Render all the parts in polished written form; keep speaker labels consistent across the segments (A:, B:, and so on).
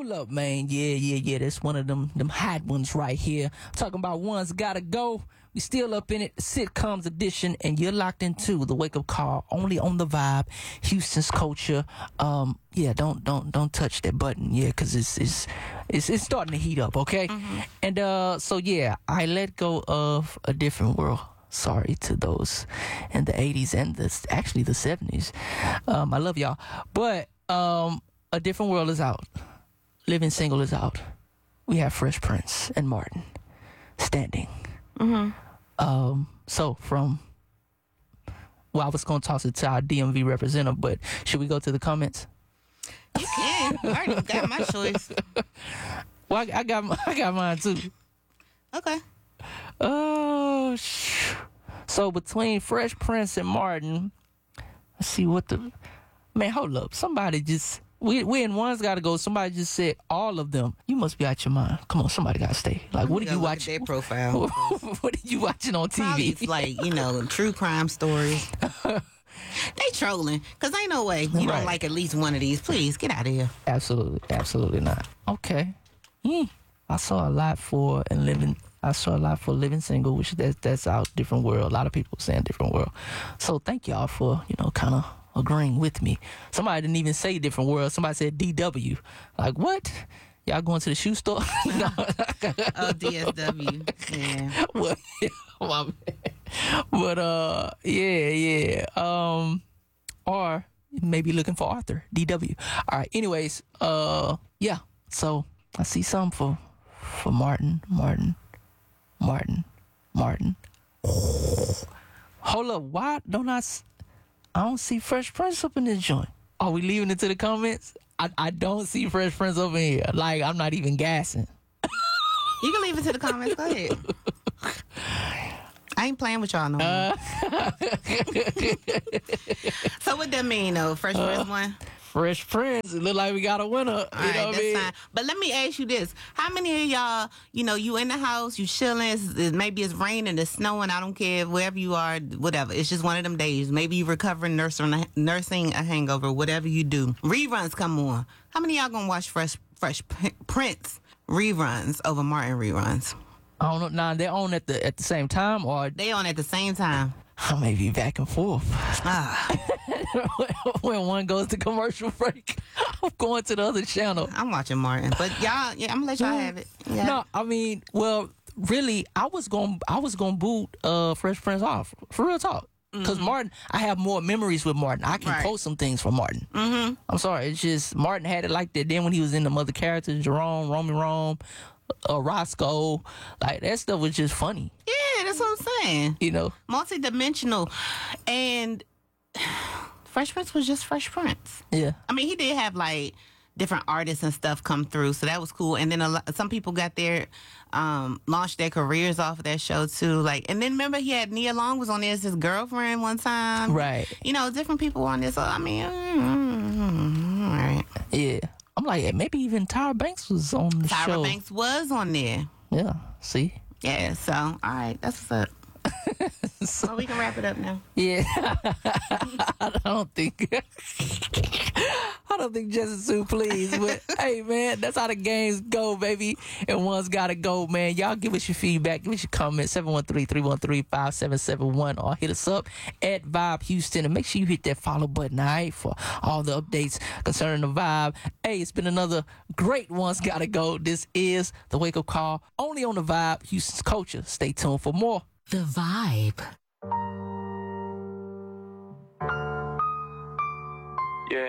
A: Hold up, man. Yeah. That's one of them hot ones right here. Talking about One's Gotta Go. We still up in it, sitcoms edition, and you're locked into the Wake Up Call only on the Vibe, Houston's culture. Yeah, don't touch that button, yeah, because it's starting to heat up, okay? Mm-hmm. And so yeah, I let go of A Different World. Sorry to those in the 80s and actually the 70s. I love y'all, but A Different World is out. Living Single is out. We have Fresh Prince and Martin standing. Mm-hmm. So I was going to toss it to our DMV representative, but should we go to the comments?
B: You can. I already got my choice.
A: Well, I got mine too.
B: Okay.
A: Oh, so between Fresh Prince and Martin, let's see what the man. Hold up, somebody just. We in One's Gotta Go. Somebody just said all of them. You must be out your mind. Come on, somebody gotta stay. Like, what are you watching?
B: Their profile.
A: What are you watching on TV?
B: Probably it's like, true crime stories. They trolling, cause ain't no way you don't like at least one of these. Please get out of here.
A: Absolutely not. Okay. I saw a lot for Living Single, which that's out. Different World. A lot of people saying Different World. So thank y'all for kind of agreeing with me. Somebody didn't even say Different World. Somebody said DW. Like, what? Y'all going to the shoe store? No.
B: Oh, DSW. Yeah.
A: Well, my bad. But yeah. Or maybe looking for Arthur. DW. All right. Anyways, yeah. So I see some for Martin. Hold up. Why don't I don't see Fresh Prince up in this joint? Are we leaving it to the comments? I don't see Fresh Prince up in here. Like, I'm not even gassing.
B: You can leave it to the comments. Go ahead. I ain't playing with y'all no more. So what that mean, though? Fresh Prince won?
A: Fresh Prince. It look like we got a winner.
B: All right, that's fine. But let me ask you this. How many of y'all, you in the house, you chilling, maybe it's raining, it's snowing, I don't care, wherever you are, whatever. It's just one of them days. Maybe you recovering, nursing a hangover, whatever you do. Reruns come on. How many of y'all gonna watch Fresh Prince reruns over Martin reruns?
A: I don't know. Now, they're on at the same time, or
B: they on at the same time?
A: I may be back and forth. When one goes to commercial break, I'm going to the other channel.
B: I'm watching Martin, but y'all, yeah, I'm gonna let y'all have it. Yeah.
A: No, I mean, well, really, I was gonna boot Fresh Prince off, for real talk. Because Martin, I have more memories with Martin. I can post some things for Martin. Mm-hmm. I'm sorry, it's just Martin had it like that. Then when he was in the other characters, Jerome, Romy Rome, Roscoe, like that stuff was just funny.
B: Yeah, that's what I'm saying. Multi-dimensional. And Fresh Prince was just Fresh Prince.
A: Yeah.
B: I mean, he did have like different artists and stuff come through, so that was cool. And then some people got their launched their careers off of that show too. Like, and then remember he had Nia Long was on there as his girlfriend one time.
A: Right.
B: Different people on there. So I mean, all right.
A: Yeah. I'm like, maybe even Tyra Banks was on the show.
B: Tyra Banks was on there.
A: Yeah. See.
B: Yeah. So all right, that's what's up. So we can wrap it up now.
A: Yeah. I don't think Jesse Sue please, but hey man, that's how the games go, baby. And One's Gotta Go, man. Y'all give us your feedback, give us your comments, 713-313-5771, or hit us up at Vibe Houston, and make sure you hit that follow button, all right, for all the updates concerning the Vibe. Hey, it's been another great One's Gotta Go. This is the Wake Up Call only on the Vibe, Houston's culture. Stay tuned for more.
C: The Vibe.
D: Yeah.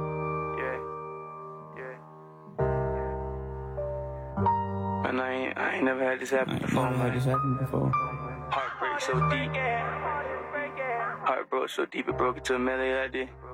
D: Man, I ain't never had this happen before. Heartbreak so deep. Heart broke so deep it broke into a melody like this.